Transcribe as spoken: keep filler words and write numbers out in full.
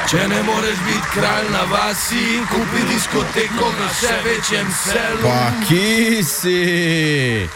Če ne moreš biti kralj na vasi, kupi diskoteko na še večjem selu. Pa ki si?